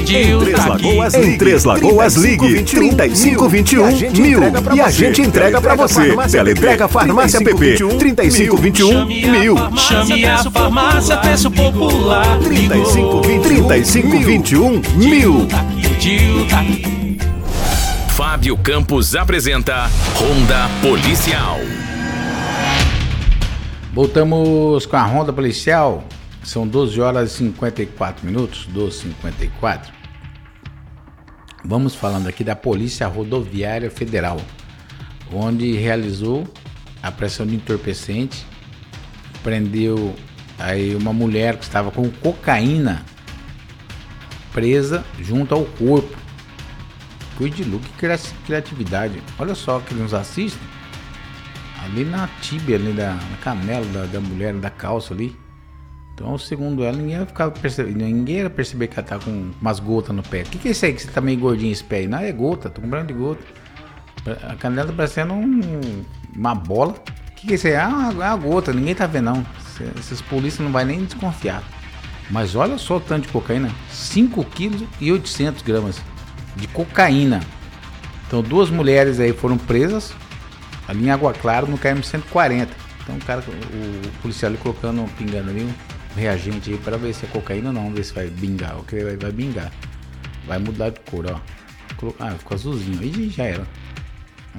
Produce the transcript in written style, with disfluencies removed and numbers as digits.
Em Três Lagoas, ligue 3521-1000 e a gente entrega pra você. Teleentrega Farmácia PP 3521-1000. Chame a farmácia, preço popular. 3521-1000. Fábio Campos apresenta Ronda Policial. Voltamos com a Ronda Policial. São 12 horas e 54 minutos, 12h54. Vamos falando aqui da Polícia Rodoviária Federal, onde realizou a apreensão de entorpecente, prendeu aí uma mulher que estava com cocaína presa junto ao corpo. Cuide de Lu, que criatividade. Olha só que nos assistem. Ali na tíbia, ali na canela da mulher, da calça ali. Então, segundo ela, ninguém ia perceber que ela tá com umas gotas no pé. O que é isso aí que você tá meio gordinho esse pé aí? Não, é gota, tô comprando de gota. A canela tá parecendo uma bola. O que é isso aí? É uma gota, ninguém tá vendo não. Esses polícias não vai nem desconfiar. Mas olha só o tanto de cocaína. 5 quilos e 800 gramas de cocaína. Então, 2 mulheres aí foram presas ali em Água Clara, no KM 140. Então, o policial ali colocando, pingando ali um reagente aí para ver se é cocaína ou não, ver se vai bingar. Ok, vai bingar. Vai mudar de cor, ó. Ficou azulzinho. Aí já era.